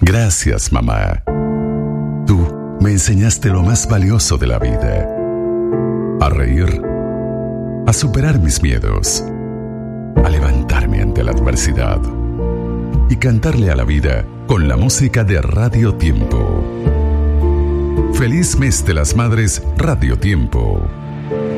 Gracias, mamá. Tú me enseñaste lo más valioso de la vida: a reír, a superar mis miedos, a levantarme ante la adversidad y cantarle a la vida con la música de Radio Tiempo. Feliz mes de las Madres, Radio Tiempo.